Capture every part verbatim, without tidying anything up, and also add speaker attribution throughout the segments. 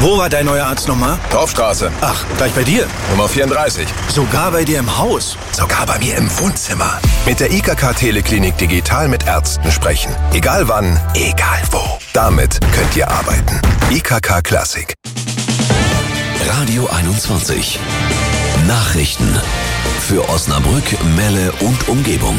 Speaker 1: Wo war dein neuer Arzt nochmal?
Speaker 2: Dorfstraße.
Speaker 1: Ach, gleich bei dir?
Speaker 2: Nummer vierunddreißig.
Speaker 1: Sogar bei dir im Haus?
Speaker 2: Sogar bei mir im Wohnzimmer. Mit der I K K Teleklinik digital mit Ärzten sprechen. Egal wann, egal wo. Damit könnt ihr arbeiten. I K K Klassik.
Speaker 3: Radio einundzwanzig. Nachrichten für Osnabrück, Melle und Umgebung.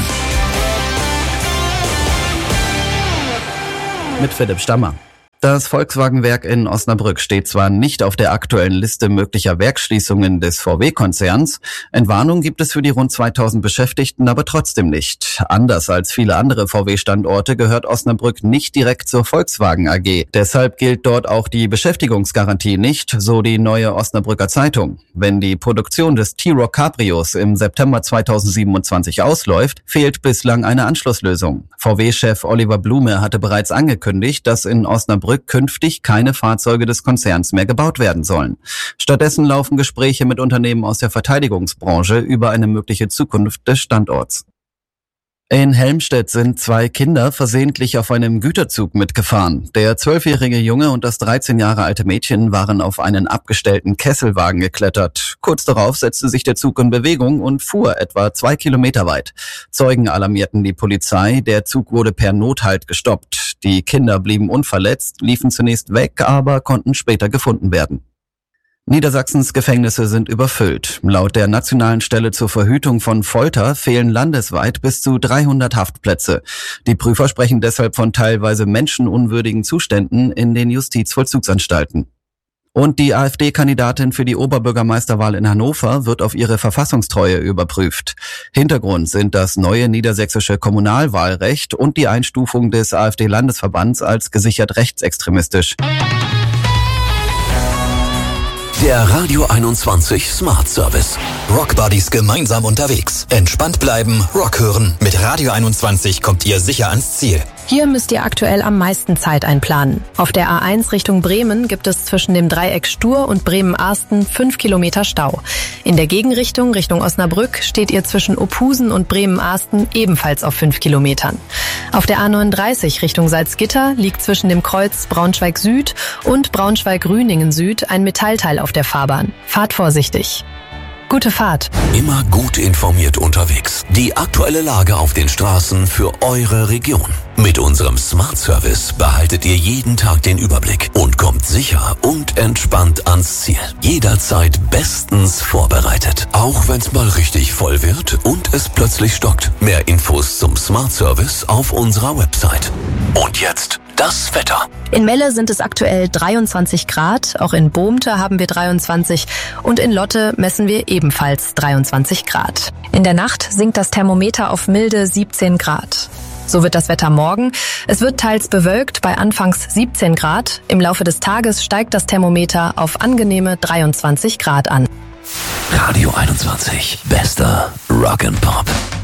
Speaker 4: Mit Philipp Stammer. Das Volkswagen-Werk in Osnabrück steht zwar nicht auf der aktuellen Liste möglicher Werksschließungen des V W-Konzerns, Entwarnung gibt es für die rund zweitausend Beschäftigten aber trotzdem nicht. Anders als viele andere V W-Standorte gehört Osnabrück nicht direkt zur Volkswagen A G. Deshalb gilt dort auch die Beschäftigungsgarantie nicht, so die Neue Osnabrücker Zeitung. Wenn die Produktion des T-Roc Cabrios im September zweitausendsiebenundzwanzig ausläuft, fehlt bislang eine Anschlusslösung. V W-Chef Oliver Blume hatte bereits angekündigt, dass in Osnabrück künftig keine Fahrzeuge des Konzerns mehr gebaut werden sollen. Stattdessen laufen Gespräche mit Unternehmen aus der Verteidigungsbranche über eine mögliche Zukunft des Standorts. In Helmstedt sind zwei Kinder versehentlich auf einem Güterzug mitgefahren. Der zwölfjährige Junge und das dreizehn Jahre alte Mädchen waren auf einen abgestellten Kesselwagen geklettert. Kurz darauf setzte sich der Zug in Bewegung und fuhr etwa zwei Kilometer weit. Zeugen alarmierten die Polizei, der Zug wurde per Nothalt gestoppt. Die Kinder blieben unverletzt, liefen zunächst weg, aber konnten später gefunden werden. Niedersachsens Gefängnisse sind überfüllt. Laut der Nationalen Stelle zur Verhütung von Folter fehlen landesweit bis zu dreihundert Haftplätze. Die Prüfer sprechen deshalb von teilweise menschenunwürdigen Zuständen in den Justizvollzugsanstalten. Und die AfD-Kandidatin für die Oberbürgermeisterwahl in Hannover wird auf ihre Verfassungstreue überprüft. Hintergrund sind das neue niedersächsische Kommunalwahlrecht und die Einstufung des AfD-Landesverbands als gesichert rechtsextremistisch.
Speaker 3: Der Radio einundzwanzig Smart Service.
Speaker 5: Rock Buddies gemeinsam unterwegs. Entspannt bleiben, Rock hören. Mit Radio einundzwanzig kommt ihr sicher ans Ziel.
Speaker 6: Hier müsst ihr aktuell am meisten Zeit einplanen. Auf der A eins Richtung Bremen gibt es zwischen dem Dreieck Stur und Bremen-Arsten fünf Kilometer Stau. In der Gegenrichtung Richtung Osnabrück steht ihr zwischen Ophusen und Bremen-Arsten ebenfalls auf fünf Kilometern. Auf der A neununddreißig Richtung Salzgitter liegt zwischen dem Kreuz Braunschweig Süd und Braunschweig-Rüningen Süd ein Metallteil auf der Fahrbahn. Fahrt vorsichtig. Gute Fahrt.
Speaker 3: Immer gut informiert unterwegs. Die aktuelle Lage auf den Straßen für eure Region. Mit unserem Smart Service behaltet ihr jeden Tag den Überblick und kommt sicher und entspannt ans Ziel. Jederzeit bestens vorbereitet. Auch wenn es mal richtig voll wird und es plötzlich stockt. Mehr Infos zum Smart Service auf unserer Website. Und jetzt das Wetter.
Speaker 6: In Melle sind es aktuell dreiundzwanzig Grad, auch in Bohmte haben wir dreiundzwanzig und in Lotte messen wir ebenfalls dreiundzwanzig Grad. In der Nacht sinkt das Thermometer auf milde siebzehn Grad. So wird das Wetter morgen. Es wird teils bewölkt bei anfangs siebzehn Grad. Im Laufe des Tages steigt das Thermometer auf angenehme dreiundzwanzig Grad an.
Speaker 3: Radio einundzwanzig. Bester Rock and Pop.